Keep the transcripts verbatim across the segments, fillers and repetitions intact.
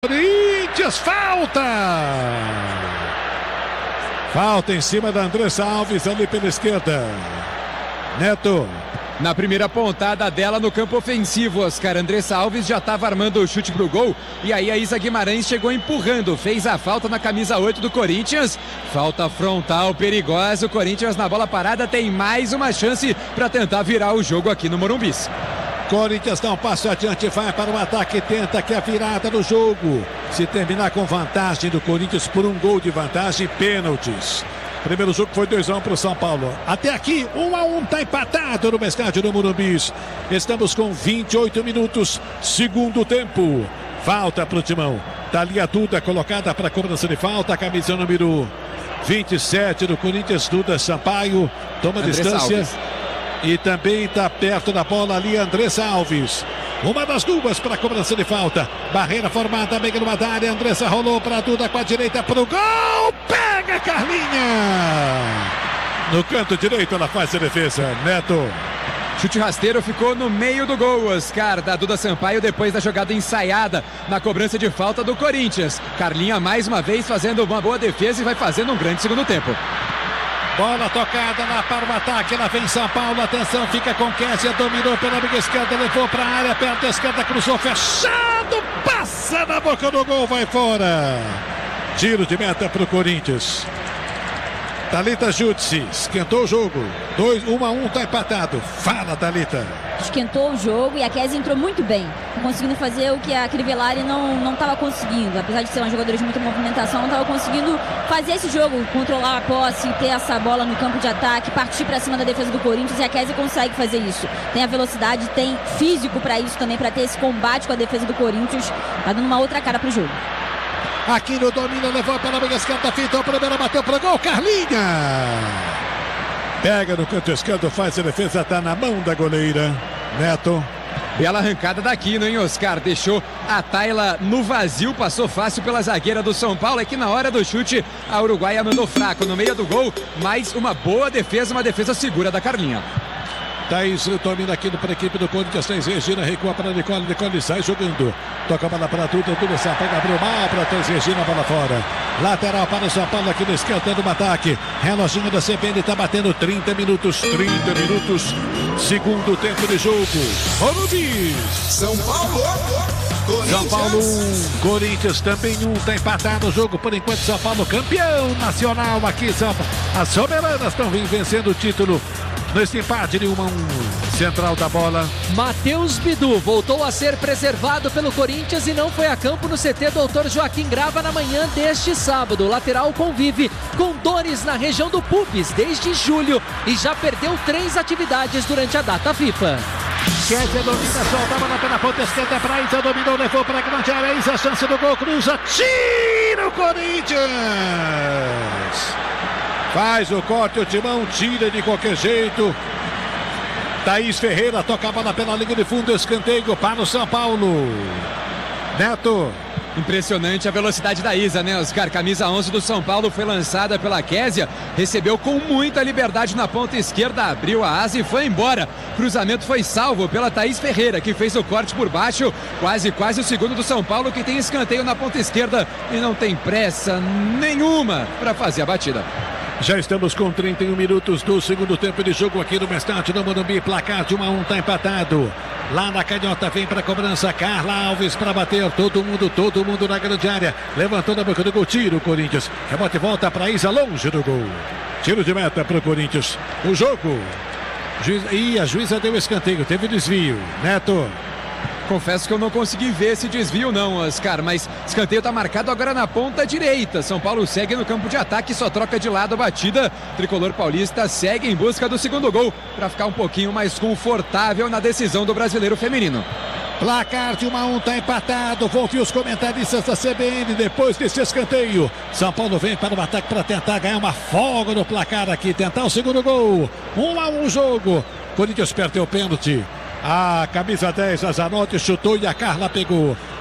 Corinthians, falta! Falta em cima da Andressa Alves ali pela esquerda. Neto. Na primeira pontada dela no campo ofensivo, Oscar, Andressa Alves já estava armando o chute pro gol. E aí a Isa Guimarães chegou empurrando, fez a falta na camisa oito do Corinthians. Falta frontal perigosa, o Corinthians na bola parada tem mais uma chance para tentar virar o jogo aqui no Morumbi. Corinthians dá um passo adiante, vai para o ataque, tenta que é a virada no jogo. Se terminar com vantagem do Corinthians por um gol de vantagem, pênaltis. Primeiro jogo foi dois a um para o São Paulo. Até aqui, um a um, está empatado no estádio do Morumbi. Estamos com vinte e oito minutos, segundo tempo. Falta para o Timão. Thalia Duda colocada para a cobrança de falta, a camisa número vinte e sete do Corinthians, Duda Sampaio. Toma Andressa distância. Alves. E também está perto da bola ali Andressa Alves. Uma das duas para a cobrança de falta. Barreira formada, meio numa área. Andressa rolou para a Duda com a direita para o gol. Pega Carlinha. No canto direito ela faz a defesa. Neto. Chute rasteiro ficou no meio do gol, Oscar, da Duda Sampaio, depois da jogada ensaiada na cobrança de falta do Corinthians. Carlinha mais uma vez fazendo uma boa defesa e vai fazendo um grande segundo tempo. Bola tocada lá para o ataque, lá vem São Paulo, atenção, fica com Kézia, dominou pela amiga esquerda, levou para a área, perto da esquerda, cruzou, fechado, passa na boca do gol, vai fora. Tiro de meta para o Corinthians. Thalita Jutsi, esquentou o jogo, dois, um a um, está empatado. Fala, Thalita. Esquentou o jogo e a Kézia entrou muito bem, conseguindo fazer o que a Crivellari não estava conseguindo. Apesar de ser uma jogadora de muita movimentação, não estava conseguindo fazer esse jogo, controlar a posse, ter essa bola no campo de ataque, partir para cima da defesa do Corinthians, e a Kézia consegue fazer isso. Tem a velocidade, tem físico para isso também, para ter esse combate com a defesa do Corinthians. Está dando uma outra cara para o jogo. Aqui no domínio, levou pela meia esquerda, fintou, primeira, bateu para o gol, Carlinha! Pega no canto esquerdo, faz a defesa, tá na mão da goleira. Neto. Bela arrancada daqui, não, hein, Oscar? Deixou a Tayla no vazio, passou fácil pela zagueira do São Paulo. É que na hora do chute, a uruguaia mandou fraco no meio do gol, mas uma boa defesa, uma defesa segura da Carlinha. Thaís domina aqui para a equipe do Corinthians. Thaís Regina recua para a Nicole. Nicole sai jogando. Toca a bola para a Duda. Duda sai, pega, abriu mal para a Thaís Regina. Bola fora. Lateral para o São Paulo aqui na esquerda do ataque. Reloginho da C B N está batendo trinta minutos. trinta minutos. Segundo tempo de jogo. Morumbi. São Paulo. São Paulo um, Corinthians também um, está empatado o jogo por enquanto. São Paulo campeão nacional aqui. São Paulo. As soberanas estão vencendo o título nesse empate de um a um. Central da bola. Matheus Bidu voltou a ser preservado pelo Corinthians e não foi a campo no C T doutor Joaquim Grava na manhã deste sábado. O lateral convive com dores na região do pubis desde julho e já perdeu três atividades durante a data FIFA. Kézia domina, solta a bola pela ponta esquerda para Isa, dominou, levou para a grande área. Isa, chance do gol, cruza, tira o Corinthians. Faz o corte, o Timão tira de qualquer jeito. Thaís Ferreira toca a bola pela linha de fundo, escanteio para o São Paulo. Neto. Impressionante a velocidade da Isa, né, Oscar? Camisa onze do São Paulo foi lançada pela Kézia, recebeu com muita liberdade na ponta esquerda, abriu a asa e foi embora. Cruzamento foi salvo pela Thaís Ferreira, que fez o corte por baixo, quase, quase o segundo do São Paulo, que tem escanteio na ponta esquerda e não tem pressa nenhuma para fazer a batida. Já estamos com trinta e um minutos do segundo tempo de jogo aqui no estádio do Morumbi. Placar de um a um, está empatado. Lá na canhota vem para a cobrança Carla Alves para bater. Todo mundo, todo mundo na grande área. Levantou na boca do gol, tira o Corinthians. Rebote volta para Isa, longe do gol. Tiro de meta para o Corinthians. O jogo. Juiz... Ih, a juíza deu escanteio, teve desvio. Neto. Confesso que eu não consegui ver esse desvio não, Oscar, mas escanteio está marcado agora na ponta direita. São Paulo segue no campo de ataque, só troca de lado a batida. Tricolor paulista segue em busca do segundo gol para ficar um pouquinho mais confortável na decisão do Brasileiro Feminino. Placar de um a um, está empatado. Vou ouvir os comentaristas da C B N depois desse escanteio. São Paulo vem para o ataque para tentar ganhar uma folga no placar aqui, tentar o segundo gol. um a um o jogo. Corinthians perdeu o pênalti. A camisa dez, a Zanotti chutou e a Carla pegou.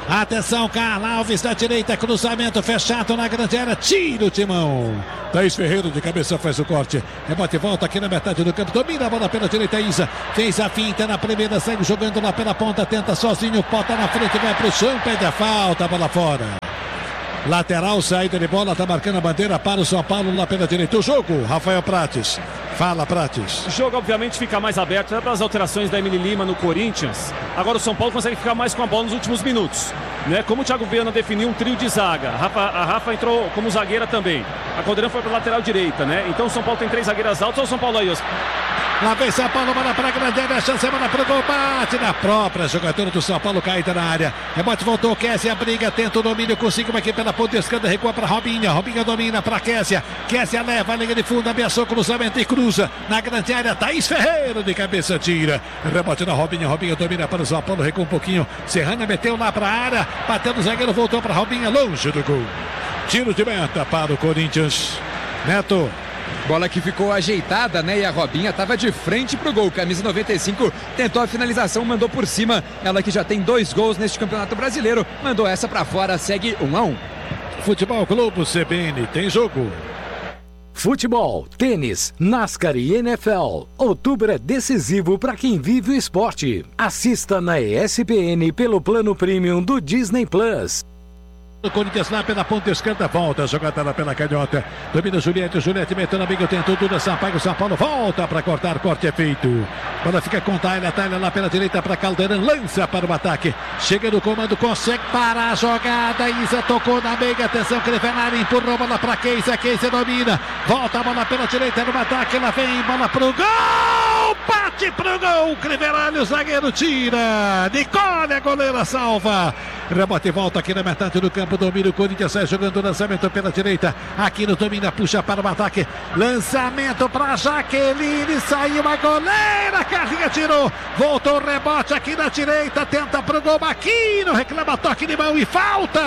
Atenção, Carla Alves da direita, cruzamento fechado na grande área, tira o timão. Thaís Ferreira de cabeça faz o corte. Rebote e volta aqui na metade do campo. Domina a bola pela direita, Isa. Fez a finta na primeira, segue jogando lá pela ponta, tenta sozinho, bota na frente, vai pro chão, pede a falta, bola fora. Lateral, saída de bola, tá marcando a bandeira para o São Paulo lá pela direita. O jogo, Rafael Prates. Fala, Prates. O jogo, obviamente, fica mais aberto, até pelas alterações da Emily Lima no Corinthians. Agora o São Paulo consegue ficar mais com a bola nos últimos minutos. Né? Como o Thiago Viana definiu um trio de zaga, a Rafa, a Rafa entrou como zagueira também. A Caldeirão foi para a lateral direita, né? Então o São Paulo tem três zagueiras altas. Olha o São Paulo aí, Oscar. Lá vem São Paulo, bola para a grande área, chance, bola para o gol, bate na própria jogadora do São Paulo, caída na área. Rebote, voltou, Kessia, briga, tenta o domínio, conseguiu aqui pela ponta esquerda, recua para Robinha, Robinha domina para Kessia, Kessia leva a linha de fundo, ameaçou cruzamento e cruza na grande área, Thaís Ferreira de cabeça tira. Rebote na Robinha, Robinha domina para o São Paulo, recua um pouquinho, Serrana meteu lá para a área, bateu no zagueiro, voltou para Robinha, longe do gol. Tiro de meta para o Corinthians. Neto. Bola que ficou ajeitada, né? E a Robinha estava de frente pro gol. Camisa noventa e cinco tentou a finalização, mandou por cima. Ela que já tem dois gols neste Campeonato Brasileiro, mandou essa para fora, segue um a um. Futebol Globo C B N, tem jogo. Futebol, tênis, NASCAR e N F L. Outubro é decisivo para quem vive o esporte. Assista na E S P N pelo plano premium do Disney Plus. O Corinthians lá pela ponta esquerda, volta, jogada lá pela canhota, domina Juliette, Juliette metendo amigo, tentou tudo, Sampaio, São Paulo volta para cortar, corte é feito. Bola fica com Taylor, Taylor lá pela direita para Caldeirão, lança para o ataque, chega no comando, consegue parar a jogada, Isa tocou na meia, atenção, Crevenari empurrou a bola para Keisa, Keisa domina, volta a bola pela direita no ataque, ela vem, bola pro gol, bate pro gol, Crevenari, o zagueiro tira, Nicole, a goleira salva, rebote e volta aqui na metade do campo. Domina o Corinthians, sai jogando o lançamento pela direita. Aqui no domina, puxa para o ataque. Lançamento para Jaqueline. Saiu a goleira. Carlinha tirou. Voltou o rebote aqui na direita. Tenta para o gol. Maquino reclama toque de mão e falta.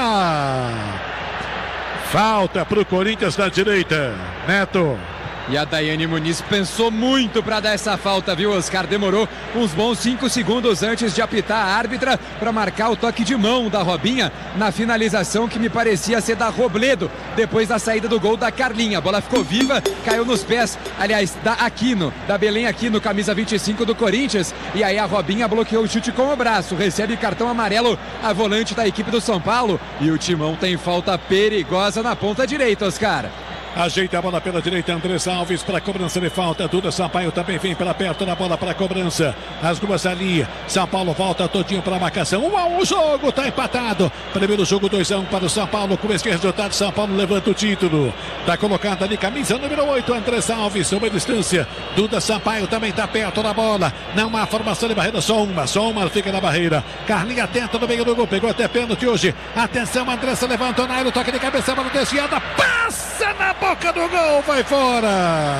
Falta para o Corinthians na direita. Neto. E a Daiane Muniz pensou muito para dar essa falta, viu, Oscar? Demorou uns bons cinco segundos antes de apitar a árbitra para marcar o toque de mão da Robinha na finalização que me parecia ser da Robledo, depois da saída do gol da Carlinha. A bola ficou viva, caiu nos pés, aliás, da Aquino, da Belém Aquino, camisa vinte e cinco do Corinthians. E aí a Robinha bloqueou o chute com o braço, recebe cartão amarelo a volante da equipe do São Paulo. E o Timão tem falta perigosa na ponta direita, Oscar. Ajeita a bola pela direita, Andrés Alves para cobrança de falta. Duda Sampaio também vem pela perto da bola para cobrança. As duas ali. São Paulo volta todinho para a marcação. um a um o jogo, está empatado. Primeiro jogo dois a um para o São Paulo. Com esse resultado, São Paulo levanta o título. Está colocada ali camisa número oito, Andrés Alves. Uma distância. Duda Sampaio também está perto da bola. Não há formação de barreira, só uma. Só uma fica na barreira. Carlinha tenta no meio do gol. Pegou até pênalti hoje. Atenção, Andressa levantou na área. Toque de cabeça, bola desviada. Passa na boca do gol, vai fora.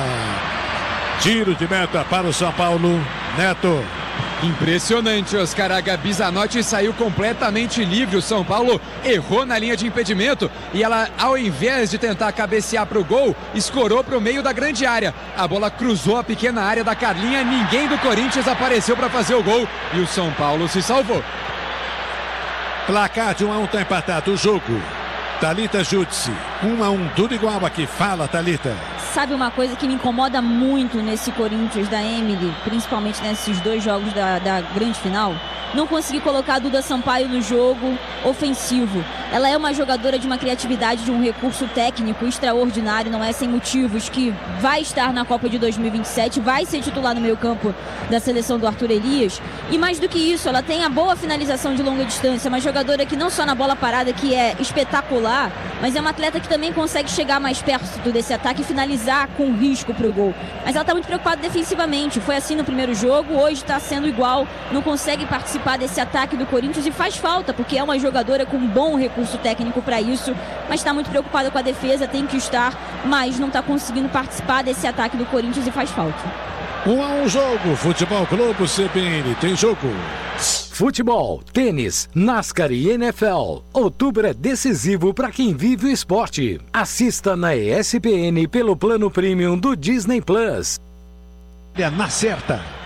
Tiro de meta para o São Paulo. Neto. Impressionante, Oscar. A Gabi Zanotti saiu completamente livre. O São Paulo errou na linha de impedimento e ela, ao invés de tentar cabecear para o gol, escorou para o meio da grande área. A bola cruzou a pequena área da Carlinha. Ninguém do Corinthians apareceu para fazer o gol e o São Paulo se salvou. Placar de um a um, está empatado o jogo. Thalita Jutsi, um a um, tudo igual aqui. Fala, Thalita. Sabe uma coisa que me incomoda muito nesse Corinthians da Emily, principalmente nesses dois jogos da, da grande final? Não consegui colocar a Duda Sampaio no jogo ofensivo. Ela é uma jogadora de uma criatividade, de um recurso técnico extraordinário, não é sem motivos, que vai estar na Copa de dois mil e vinte e sete, vai ser titular no meio campo da seleção do Arthur Elias. E mais do que isso, ela tem a boa finalização de longa distância, uma jogadora que não só na bola parada, que é espetacular, mas é uma atleta que também consegue chegar mais perto desse ataque e finalizar com risco para o gol. Mas ela está muito preocupada defensivamente, foi assim no primeiro jogo, hoje está sendo igual, não consegue participar desse ataque do Corinthians e faz falta, porque é uma jogadora com um bom recurso técnico para isso, mas está muito preocupada com a defesa, tem que estar, mas não está conseguindo participar desse ataque do Corinthians e faz falta. Um a um jogo, Futebol Globo C B N, tem jogo. Futebol, tênis, NASCAR e N F L. Outubro é decisivo para quem vive o esporte. Assista na E S P N pelo plano premium do Disney Plus. Na certa.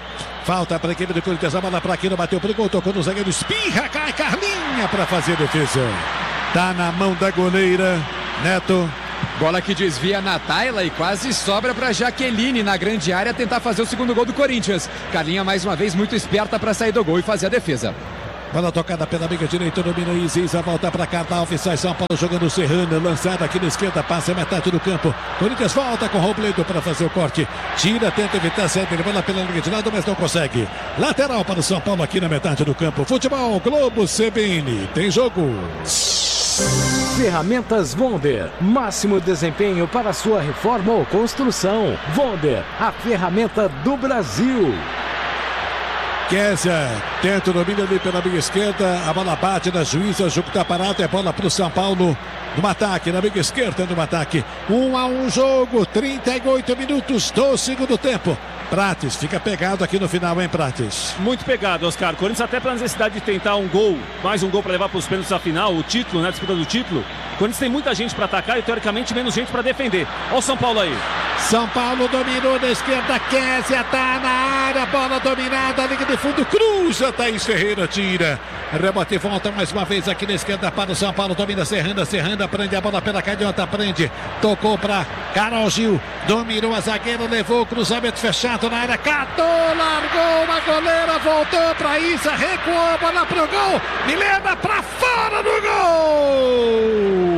Falta para a equipe do Corinthians, a bola para Aquino, bateu pro gol, tocou no zagueiro, espirra, cai Carlinha para fazer defesa. Tá na mão da goleira, Neto. Bola que desvia na Tayla e quase sobra para Jaqueline na grande área tentar fazer o segundo gol do Corinthians. Carlinha mais uma vez muito esperta para sair do gol e fazer a defesa. Bola tocada pela amiga direita, domina Isa, volta para cá, Alves, sai São Paulo jogando Serrano, lançada aqui na esquerda, passa a metade do campo. Corinthians volta com Robledo para fazer o corte, tira, tenta evitar a saída, bola pela linha de lado, mas não consegue. Lateral para o São Paulo aqui na metade do campo. Futebol Globo C B N, tem jogo. Ferramentas Wonder, máximo desempenho para sua reforma ou construção. Wonder, a ferramenta do Brasil. Kézia tenta o domínio ali pela minha esquerda, a bola bate na juíza, o jogo está parado, é bola para o São Paulo no ataque, na minha esquerda no ataque. Um a um jogo, trinta e oito minutos do segundo tempo. Prates fica pegado aqui no final, hein, Prates? Muito pegado, Oscar. Corinthians até pela necessidade de tentar um gol, mais um gol para levar para os pênaltis da final, o título, né, a disputa do título. Corinthians tem muita gente para atacar e teoricamente menos gente para defender. Olha o São Paulo aí. São Paulo dominou na esquerda, Kézia tá na área, bola dominada, liga de fundo, cruza, Thaís Ferreira tira. Rebote e volta mais uma vez aqui na esquerda para o São Paulo, domina Serranda, Serranda prende a bola pela canhota, prende, tocou para Carol Gil, dominou a zagueira, levou o cruzamento fechado na área, catou, largou a goleira, voltou para Isa, recuou a bola pro gol, Milena para fora do gol!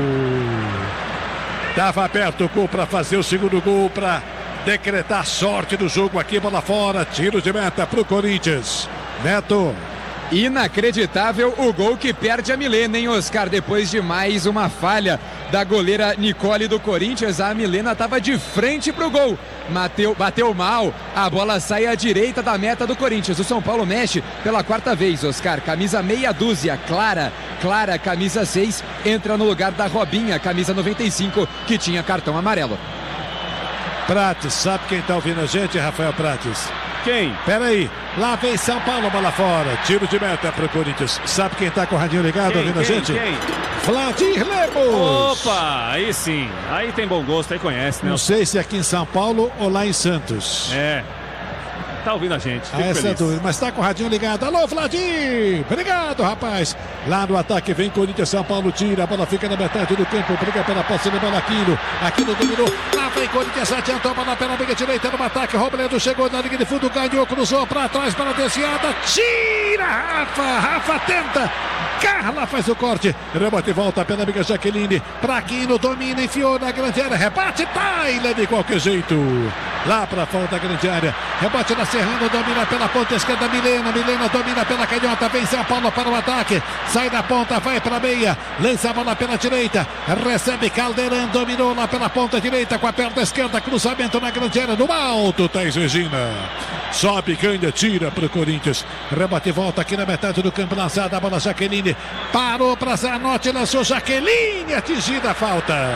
Tava aberto o gol para fazer o segundo gol, para decretar a sorte do jogo aqui, bola fora, tiro de meta pro Corinthians. Neto. Inacreditável o gol que perde a Milena, hein, Oscar? Depois de mais uma falha da goleira Nicole do Corinthians, a Milena estava de frente pro gol. Bateu, bateu mal, a bola sai à direita da meta do Corinthians. O São Paulo mexe pela quarta vez, Oscar. Camisa meia dúzia, Clara, Clara, camisa seis, entra no lugar da Robinha, camisa noventa e cinco, que tinha cartão amarelo. Prates, sabe quem tá ouvindo a gente, Rafael Prates? Quem? Pera aí, lá vem São Paulo, bola fora, tiro de meta pro Corinthians. Sabe quem tá com o radinho ligado, quem, ouvindo quem, a gente? Quem? Vladimir Lemos. Opa, aí sim, aí tem bom gosto, aí conhece, né? Não sei se é aqui em São Paulo ou lá em Santos. É, tá ouvindo a gente, fico ah, essa feliz. é dúvida, mas tá com o radinho ligado. Alô, Vladim! Obrigado, rapaz. Lá no ataque vem Corinthians, São Paulo tira, a bola fica na metade do campo, briga pela posse de bola, Aquino. Aquino dominou, lá vem Corinthians, adiantou a bola pela briga direita no ataque, Robledo chegou na linha de fundo, ganhou, cruzou pra trás para a desviada, tira, Rafa, Rafa tenta, Carla faz o corte, rebote e volta pela amiga Jaqueline, pra Aquino, domina, enfiou na grande área, rebate, Tayla de qualquer jeito, lá pra fora da grande área, rebote na Serrano, domina pela ponta esquerda, Milena, Milena domina pela canhota, vem São Paulo para o ataque, sai da ponta, vai para a meia, lança a bola pela direita, recebe Caldeirão, dominou lá pela ponta direita com a perna esquerda, cruzamento na grande área, no alto, Thaís Regina, sobe, ganha, tira para o Corinthians, rebote e volta aqui na metade do campo, lançada a bola, Jaqueline, parou para Zanotti, lançou Jaqueline, atingida a falta,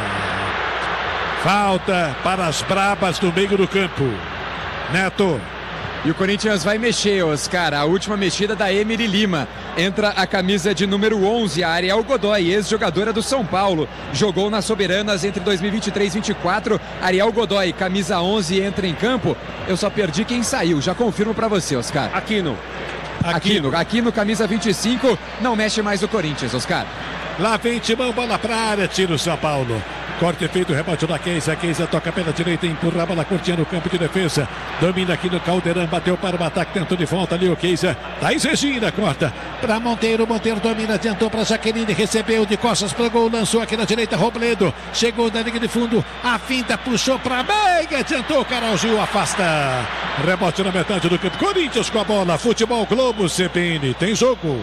falta para as brabas do meio do campo, Neto. E o Corinthians vai mexer, Oscar, a última mexida da Emily Lima. Entra a camisa de número onze, a Ariel Godoy, ex-jogadora do São Paulo. Jogou nas Soberanas entre dois mil e vinte e três e vinte e quatro. Ariel Godoy, camisa onze, entra em campo. Eu só perdi quem saiu, já confirmo pra você, Oscar. Aquino. Aquino, Aquino, camisa vinte e cinco, não mexe mais o Corinthians, Oscar. Lá vem Timão, bola pra área, tira o São Paulo. Corte feito, rebote da Keisa, Keisa toca pela direita, empurra a bola curtinha no campo de defesa, domina aqui no Caldeirão, bateu para o ataque, tentou de volta ali o Keisa, Thaís Regina, corta para Monteiro, Monteiro domina, adiantou para Jaqueline, recebeu de costas para gol, lançou aqui na direita, Robledo, chegou na linha de fundo, a finta puxou para meia, adiantou, Carol Gil, afasta, rebote na metade do campo, Corinthians com a bola, Futebol Globo C B N, tem jogo.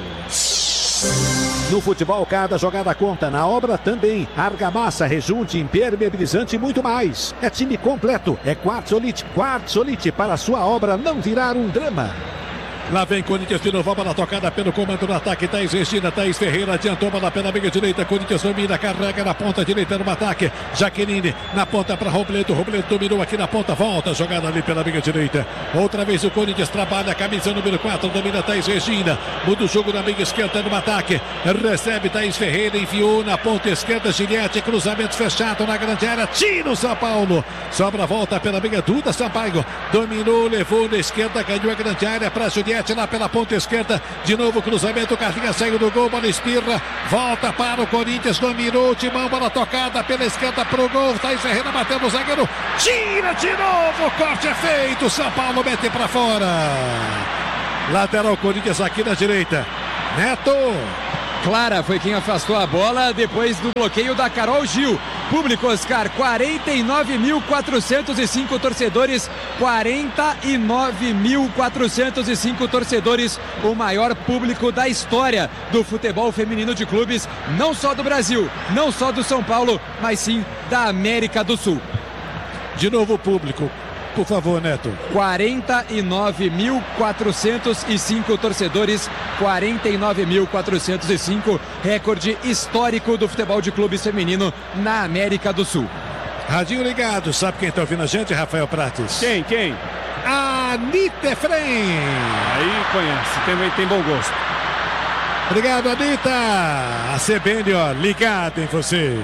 No futebol, cada jogada conta. Na obra também. Argamassa, rejunte, impermeabilizante e muito mais. É time completo. É Quartzolite. Quartzolite para sua obra não virar um drama. Lá vem Corinthians de novo, a bola tocada pelo comando do ataque. Thaís Regina, Thaís Ferreira adiantou, bola pela meia direita. Corinthians domina, carrega na ponta direita no ataque. Jaqueline na ponta para Robledo. Robledo dominou aqui na ponta, volta, jogada ali pela meia direita. Outra vez o Corinthians trabalha, a camisa número quatro, domina Thaís Regina. Muda o jogo na meia esquerda no ataque. Recebe Thaís Ferreira, enviou na ponta esquerda. Giliette, cruzamento fechado na grande área. Tira o São Paulo. Sobra, volta pela meia, Duda Sampaio. Dominou, levou na esquerda, ganhou a grande área para Juliette lá pela ponta esquerda. De novo cruzamento, Carlinha saiu do gol, bola espirra. Volta para o Corinthians, dominou, Timão, bola tocada pela esquerda pro gol. Thaís Ferreira batendo o zagueiro. Tira de novo, o corte é feito. São Paulo mete para fora. Lateral Corinthians aqui na direita. Neto. Clara foi quem afastou a bola depois do bloqueio da Carol Gil. Público, Oscar, quarenta e nove mil quatrocentos e cinco torcedores, quarenta e nove mil quatrocentos e cinco torcedores, o maior público da história do futebol feminino de clubes, não só do Brasil, não só do São Paulo, mas sim da América do Sul. De novo o público. Por favor, Neto. quarenta e nove mil quatrocentos e cinco torcedores, quarenta e nove mil quatrocentos e cinco, recorde histórico do futebol de clubes feminino na América do Sul. Radinho ligado, sabe quem está ouvindo a gente, Rafael Prates? Quem, quem? Anitta Efrem. Aí conhece, tem, tem bom gosto. Obrigado, Anitta. A C B N, ó, ligada em você.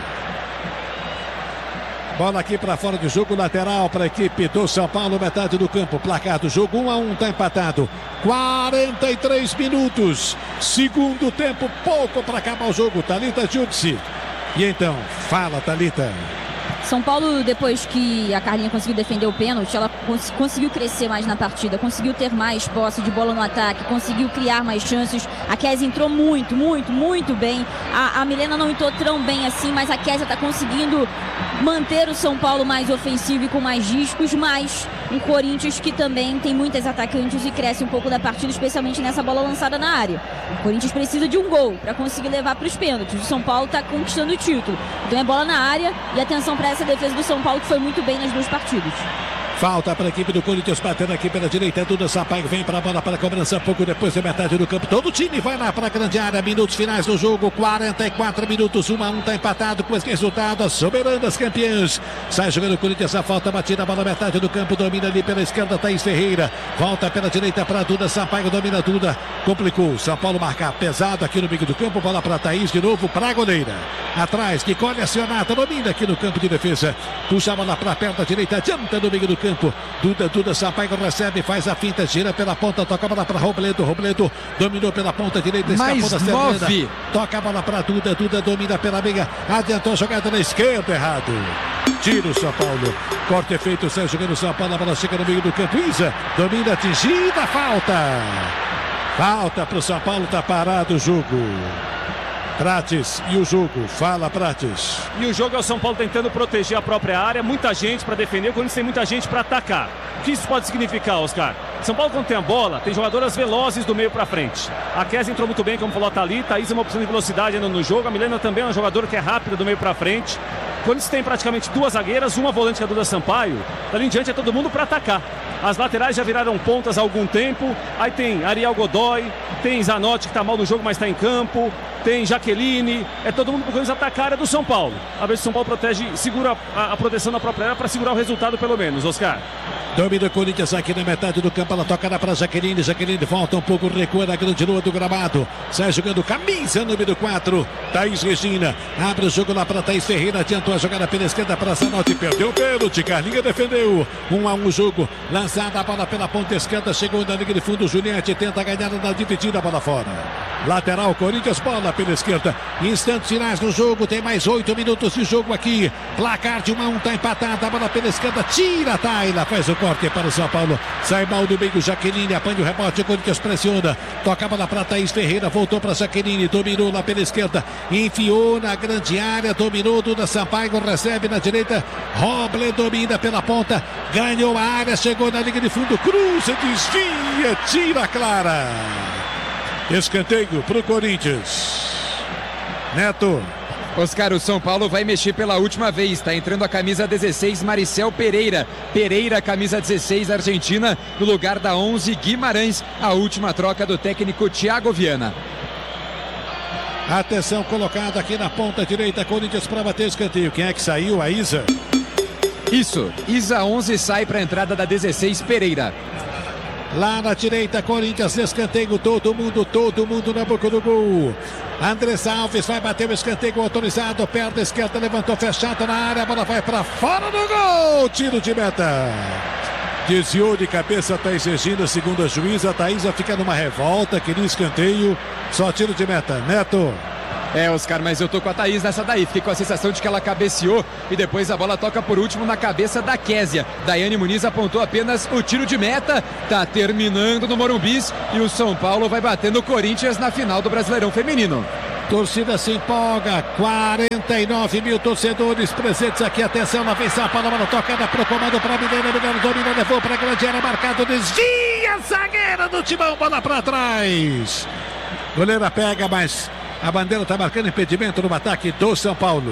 Bola aqui para fora de jogo, lateral para a equipe do São Paulo, metade do campo. Placar do jogo, um a um, está empatado. quarenta e três minutos. Segundo tempo, pouco para acabar o jogo. Thalita Judice. E então, fala, Thalita. São Paulo, depois que a Carlinha conseguiu defender o pênalti, ela cons- conseguiu crescer mais na partida, conseguiu ter mais posse de bola no ataque, conseguiu criar mais chances. A Kézia entrou muito, muito, muito bem. A, a Milena não entrou tão bem assim, mas a Kézia está conseguindo manter o São Paulo mais ofensivo e com mais riscos, mas o Corinthians que também tem muitas atacantes e cresce um pouco da partida, especialmente nessa bola lançada na área. O Corinthians precisa de um gol para conseguir levar para os pênaltis. O São Paulo está conquistando o título. Então é bola na área e atenção para essa defesa do São Paulo, que foi muito bem nas duas partidas. Falta para a equipe do Corinthians, batendo aqui pela direita. Duda Sampaio vem para a bola para a cobrança. Pouco depois da metade do campo. Todo o time vai lá para a grande área. Minutos finais do jogo. quarenta e quatro minutos. um a um está empatado com esse resultado. As soberanas campeãs. Sai jogando o Corinthians. A falta batida. A bola metade do campo. Domina ali pela esquerda. Thaís Ferreira. Volta pela direita para Duda Sampaio. Domina Duda. Complicou. São Paulo marcar pesado aqui no meio do campo. Bola para Thaís de novo para a goleira. Atrás. Que colhe a Sionata. Domina aqui no campo de defesa. Puxa a bola para perto da direita. Adianta no meio do campo. Duda, Duda Sampaio recebe, faz a finta, gira pela ponta, toca a bola para Robledo, Robledo dominou pela ponta direita, mais escapou da nove. Toca a bola para Duda, Duda domina pela meia, adiantou a jogada na esquerda, errado. Tira o São Paulo, corte feito, sai jogando o São Paulo, a bola chega no meio do campo, Isa, domina, atingida, falta. Falta para o São Paulo, tá parado o jogo. Prates, e o jogo? Fala, Prates. E o jogo é o São Paulo tentando proteger a própria área, muita gente para defender, quando tem muita gente para atacar. O que isso pode significar, Oscar? São Paulo, quando tem a bola, tem jogadoras velozes do meio para frente. A Kézia entrou muito bem, como falou a Thalita. A Isa é uma opção de velocidade ainda no jogo. A Milena também é uma jogadora que é rápida do meio para frente. Quando você tem praticamente duas zagueiras, uma volante que é a Duda Sampaio, dali em diante é todo mundo para atacar. As laterais já viraram pontas há algum tempo. Aí tem Ariel Godoy, tem Zanotti que está mal no jogo, mas está em campo. Tem Jaqueline, é todo mundo procurando atacar a área do São Paulo. A vez que o São Paulo protege, segura a, a proteção da própria área para segurar o resultado pelo menos, Oscar. Domina o Corinthians aqui na metade do campo, ela toca para Jaqueline, Jaqueline volta um pouco, recua na grande lua do gramado, sai jogando camisa número quatro, Thaís Regina, abre o jogo lá para Thaís Ferreira, adiantou a jogada pela esquerda para Zanotti, perdeu o pênalti, Carlinha defendeu, um a um jogo, lançada a bola pela ponta esquerda, chegou na linha de fundo, Juliette tenta ganhar na dividida, a bola fora. Lateral, Corinthians, bola pela esquerda, instantes finais do jogo, tem mais oito minutos de jogo aqui, placar de um a um, tá empatado, a bola pela esquerda, tira a Taila, faz o corte para o São Paulo, sai mal do meio, Jaqueline, apanha o rebote, o Corinthians pressiona, toca a bola para Thaís Ferreira, voltou para Jaqueline, dominou lá pela esquerda, enfiou na grande área, dominou, Duda Sampaio, recebe na direita, Roble domina pela ponta, ganhou a área, chegou na linha de fundo, cruza, desvia, tira a Clara. Escanteio para o Corinthians. Neto. Oscar, o São Paulo vai mexer pela última vez. Está entrando a camisa dezesseis, Maricel Pereira. Pereira, camisa dezesseis, Argentina, no lugar da onze, Guimarães. A última troca do técnico Thiago Viana. Atenção, colocado aqui na ponta direita, Corinthians para bater escanteio. Quem é que saiu? A Isa? Isso, Isa onze sai para a entrada da dezesseis, Pereira. Lá na direita, Corinthians, escanteio, todo mundo, todo mundo na boca do gol. Andressa Alves vai bater o escanteio autorizado, perna esquerda, levantou fechado na área, a bola vai para fora do gol, tiro de meta. Desviou de cabeça Thaís Regina, segundo a juíza, a Thaísa fica numa revolta, queria escanteio, só tiro de meta. Neto. É, Oscar, mas eu tô com a Thaís nessa daí. Fiquei com a sensação de que ela cabeceou e depois a bola toca por último na cabeça da Késia. Daiane Muniz apontou apenas o tiro de meta. Tá terminando no Morumbis e o São Paulo vai bater no Corinthians na final do Brasileirão Feminino. Torcida se empolga, quarenta e nove mil torcedores presentes aqui, atenção, na vez São Paulo, mano, tocada pro comando para Mineiro, Mineiro domina, levou para a grande área, marcado, desvia, zagueira do Timão, bola para trás. Goleira pega, mas a bandeira está marcando impedimento no ataque do São Paulo.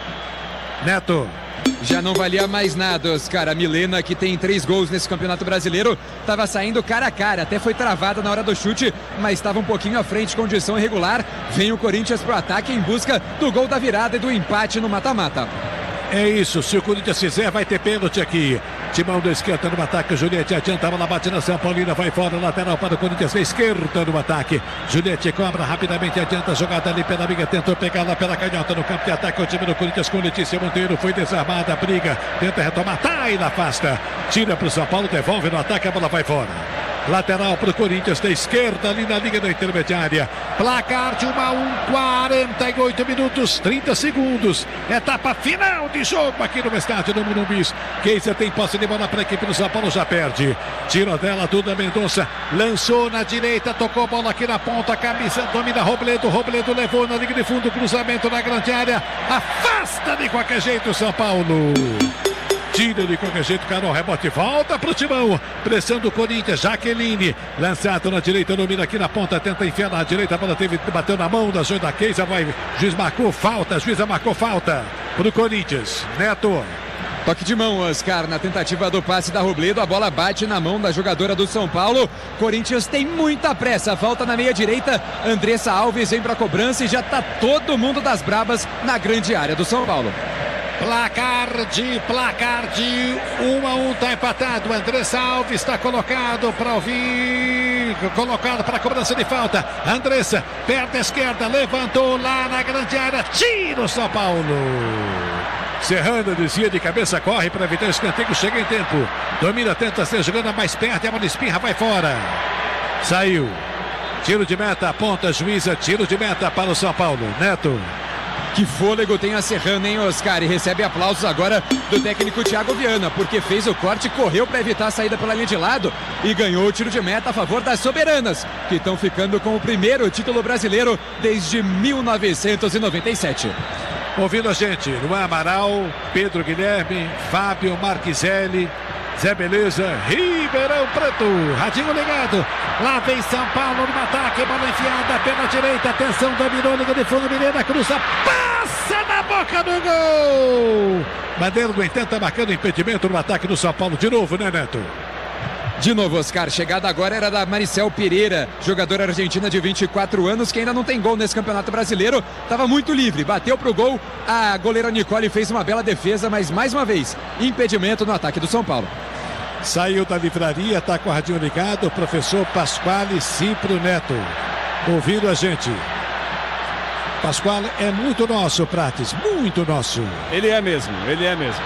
Neto. Já não valia mais nada, Oscar. A Milena, que tem três gols nesse Campeonato Brasileiro, estava saindo cara a cara. Até foi travada na hora do chute, mas estava um pouquinho à frente, condição irregular. Vem o Corinthians para o ataque em busca do gol da virada e do empate no mata-mata. É isso, se o Corinthians fizer, vai ter pênalti aqui. Timão da esquerda no ataque, Juliette adianta, a bola bate na São Paulina, vai fora, lateral para o Corinthians, na esquerda no ataque. Juliette cobra rapidamente, adianta a jogada ali pela amiga, tentou pegar lá pela canhota no campo de ataque. O time do Corinthians com Letícia Monteiro, foi desarmada, briga, tenta retomar, tá e afasta. Tira para o São Paulo, devolve no ataque, a bola vai fora. Lateral para o Corinthians, da esquerda ali na linha da intermediária. Placar de um a um, quarenta e oito minutos, trinta segundos. Etapa final de jogo aqui no estádio do Morumbis. Keiser tem posse de bola para a equipe do São Paulo, já perde. Tira dela, Duda Mendonça. Lançou na direita, tocou bola aqui na ponta. Camisa domina Robledo. Robledo levou na linha de fundo, cruzamento na grande área. Afasta de qualquer jeito o São Paulo. Tira de qualquer jeito, Carol, rebote, volta pro Timão, pressão do Corinthians, Jaqueline, lançado na direita, domina aqui na ponta, tenta enfiar na direita, a bola teve, bateu na mão da Joia da Keisa, vai, juiz marcou falta, juíza marcou falta pro Corinthians. Neto. Toque de mão, Oscar, na tentativa do passe da Robledo, a bola bate na mão da jogadora do São Paulo. Corinthians tem muita pressa, falta na meia direita, Andressa Alves vem pra cobrança e já tá todo mundo das brabas na grande área do São Paulo. Placar de, placar de um a um, tá empatado. Andressa Alves está colocado para ouvir, colocado para cobrança de falta. Andressa, perna esquerda, levantou lá na grande área, tira o São Paulo. Serrano desvia de cabeça, corre para evitar o escanteio, chega em tempo. Domina, tenta ser jogando mais perto, e a bola espirra, vai fora. Saiu. Tiro de meta, aponta, juíza, tiro de meta para o São Paulo. Neto. Que fôlego tem a Serrana, hein, Oscar? E recebe aplausos agora do técnico Thiago Viana, porque fez o corte, correu para evitar a saída pela linha de lado e ganhou o tiro de meta a favor das soberanas, que estão ficando com o primeiro título brasileiro desde mil novecentos e noventa e sete. Ouvindo a gente, Luan Amaral, Pedro Guilherme, Fábio Marquiselli, Zé Beleza, Ribeirão Preto, radinho ligado, lá vem São Paulo no ataque, bola enfiada pela direita, atenção, dominou, liga de fundo, Mineira, cruza, passa na boca do gol! Bandeira do Entento marcando impedimento no ataque do São Paulo, de novo, né, Neto? De novo, Oscar, chegada agora era da Maricel Pereira, jogadora argentina de vinte e quatro anos, que ainda não tem gol nesse Campeonato Brasileiro, estava muito livre, bateu pro gol, a goleira Nicole fez uma bela defesa, mas mais uma vez, impedimento no ataque do São Paulo. Saiu da livraria, está com o radinho ligado, o professor Pasquale Cipro Neto, ouvindo a gente. Pasquale é muito nosso, Prates, muito nosso. Ele é mesmo, ele é mesmo.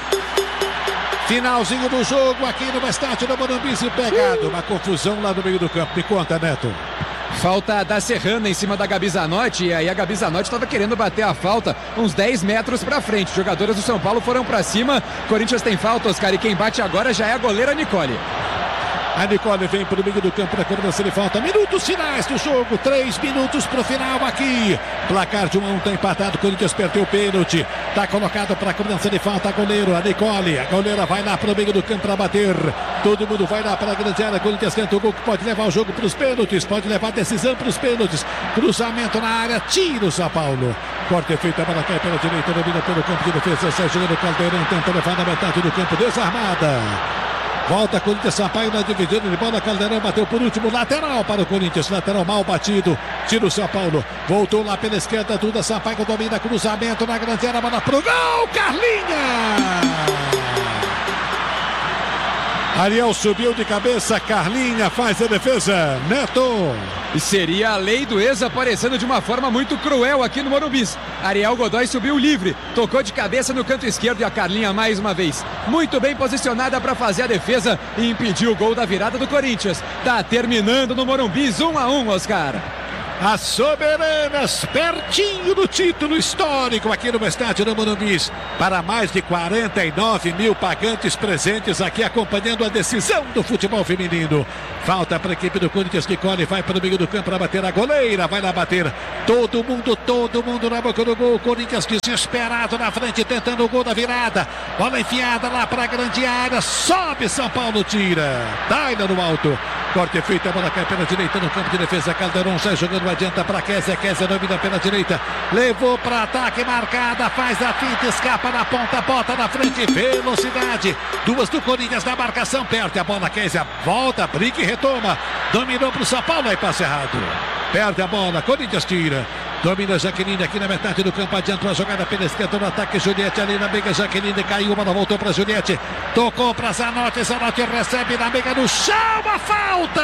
Finalzinho do jogo aqui no estádio do Morumbi, se pegado, uma confusão lá no meio do campo. Me conta, Neto. Falta da Serrana em cima da Gabi Zanotti, e aí a Gabi Zanotti estava querendo bater a falta uns dez metros para frente. Jogadoras do São Paulo foram para cima. Corinthians tem falta, Oscar, e quem bate agora já é a goleira Nicole. A Nicole vem para o meio do campo para cobrança de falta. Minutos finais do jogo. Três minutos para o final aqui. Placar de um a um, está empatado. Corinthians perdeu o pênalti. Está colocado para cobrança de falta. A goleiro, a Nicole. A goleira vai lá para o meio do campo para bater. Todo mundo vai lá para a grande área. Corinthians tenta o gol que pode levar o jogo para os pênaltis. Pode levar a decisão para os pênaltis. Cruzamento na área. Tira o São Paulo. Corte feito, a bola cai pela direita, domina pelo campo de defesa, sai jogando o Caldeirão, tenta levar na metade do campo, desarmada. Volta Corinthians, Sampaio na dividida de bola, Caldeirão bateu por último, lateral para o Corinthians, lateral mal batido, tira o São Paulo, voltou lá pela esquerda, Duda, Sampaio domina, cruzamento na grande área, bola pro gol, Carlinha! Ariel subiu de cabeça, Carlinha faz a defesa, Neto. E seria a lei do ex aparecendo de uma forma muito cruel aqui no Morumbi. Ariel Godoy subiu livre, tocou de cabeça no canto esquerdo e a Carlinha mais uma vez. Muito bem posicionada para fazer a defesa e impedir o gol da virada do Corinthians. Tá terminando no Morumbi, um a um, Oscar. As soberanas, pertinho do título histórico aqui no estádio do Morumbi. Para mais de quarenta e nove mil pagantes presentes aqui acompanhando a decisão do futebol feminino. Falta para a equipe do Corinthians que colhe, vai para o meio do campo para bater a goleira. Vai lá bater. Todo mundo, todo mundo na boca do gol. Corinthians desesperado na frente, tentando o gol da virada. Bola enfiada lá para a grande área. Sobe São Paulo, tira. Daina no alto. Corte feito, a bola cai pela direita no campo de defesa. Caldeirão sai jogando, adianta para Kézia. Kézia domina pela direita. Levou para ataque, marcada. Faz a finta, escapa na ponta, bota na frente. Velocidade. Duas do Corinthians na marcação. Perde a bola, Kézia. Volta, briga e retoma. Dominou para o São Paulo, aí passe errado. Perde a bola, Corinthians tira. Domina Jaqueline aqui na metade do campo. Adianta uma jogada pela esquerda no ataque. Juliette ali na meiga. Jaqueline caiu, bola voltou para Juliette. Tocou para Zanotti. Zanotti recebe na meiga no chão. A falta!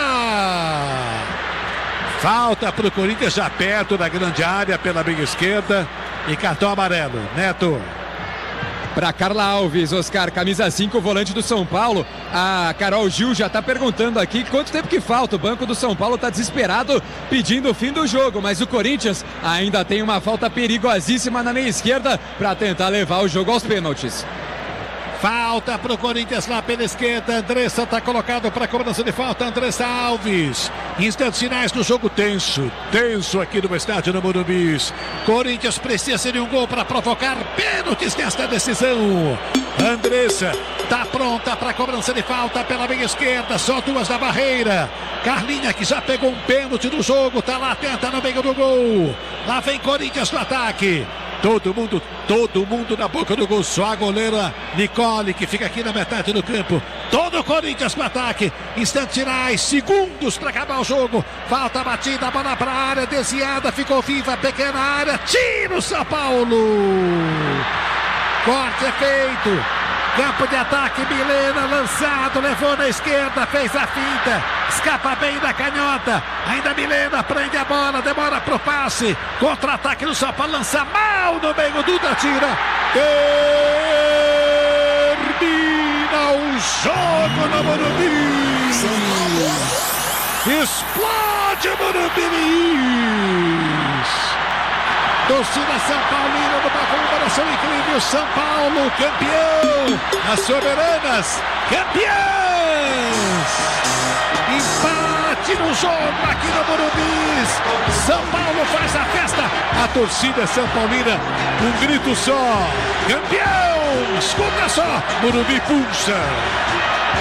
Falta para o Corinthians já perto da grande área pela meiga esquerda. E cartão amarelo. Neto. Para Carla Alves, Oscar, camisa cinco, volante do São Paulo. A Carol Gil já está perguntando aqui quanto tempo que falta. O banco do São Paulo está desesperado pedindo o fim do jogo, mas o Corinthians ainda tem uma falta perigosíssima na meia esquerda para tentar levar o jogo aos pênaltis. Falta para o Corinthians lá pela esquerda. Andressa está colocado para a cobrança de falta. Andressa Alves. Instantes finais do jogo tenso. Tenso aqui no estádio do Morumbi. Corinthians precisa de um gol para provocar pênaltis nesta decisão. Andressa está pronta para a cobrança de falta pela meia esquerda. Só duas da barreira. Carlinha que já pegou um pênalti do jogo. Está lá, tenta no meio do gol. Lá vem Corinthians no ataque. Todo mundo, todo mundo na boca do gol. Só a goleira Nicole que fica aqui na metade do campo. Todo o Corinthians no ataque. Instantes finais, segundos para acabar o jogo. Falta a batida, bola para a área, desviada, ficou viva, pequena área. Tira o São Paulo. Corte é feito. Campo de ataque, Milena lançado, levou na esquerda, fez a finta, escapa bem da canhota, ainda Milena prende a bola, demora pro passe, contra-ataque do São Paulo, lança mal no meio, Duda tira, termina o jogo no Morumbi, explode o Morumbi. Torcida São Paulina numa comemoração incrível. São Paulo campeão. As soberanas campeãs. Empate no jogo aqui no Morumbi. São Paulo faz a festa. A torcida São Paulina, um grito só. Campeão. Escuta só. Morumbi pulsa.